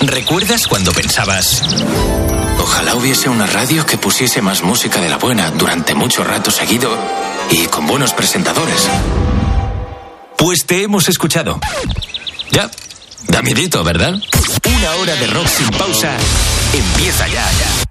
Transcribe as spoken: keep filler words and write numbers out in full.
¿Recuerdas cuando pensabas: ojalá hubiese una radio que pusiese más música de la buena durante mucho rato seguido y con buenos presentadores? Pues te hemos escuchado. Ya, da miedito, ¿verdad? Una hora de rock sin pausa empieza ya, ya.